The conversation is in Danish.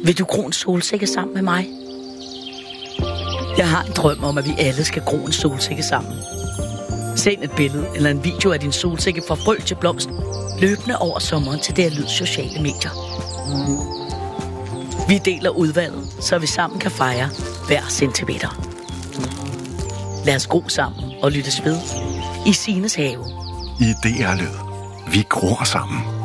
Vil du gro en solsikke sammen med mig? Jeg har en drøm om, at vi alle skal gro en solsikke sammen. Send et billede eller en video af din solsikke fra frø til blomst, løbende over sommeren til det her lyd sociale medier. Vi deler udvalget, så vi sammen kan fejre hver centimeter. Lad os gro sammen og lyttes ved i Signes have. I DR Lyd. Vi gror sammen.